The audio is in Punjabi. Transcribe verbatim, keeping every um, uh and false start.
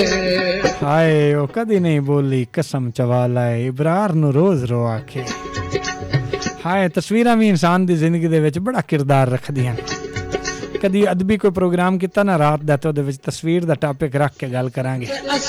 ਹਾਏ ਉਹ ਕਦੀ ਨਹੀਂ ਬੋਲੀ ਕਸਮ ਚਵਾਲਾ ਹੈ ਇਬਰਾਰ ਨੂੰ ਰੋਜ਼ ਰੋ ਆਖੇ। ਹਾਏ ਤਸਵੀਰਾਂ ਵੀ ਇਨਸਾਨ ਦੀ ਜ਼ਿੰਦਗੀ ਦੇ ਵਿੱਚ ਬੜਾ ਕਿਰਦਾਰ ਰੱਖਦੀਆਂ। ਕਦੀ ਅਦਬੀ ਕੋਈ ਪ੍ਰੋਗਰਾਮ ਕੀਤਾ ਨਾ ਰਾਤ ਦਾ, ਤੇ ਉਹਦੇ ਵਿੱਚ ਤਸਵੀਰ ਦਾ ਟਾਪਿਕ ਰੱਖ ਕੇ ਗੱਲ ਕਰਾਂਗੇ।